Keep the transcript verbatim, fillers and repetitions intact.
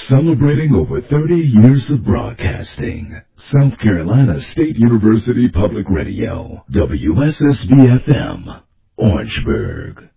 Celebrating over thirty years of broadcasting. South Carolina State University Public Radio, W S S B F M, Orangeburg.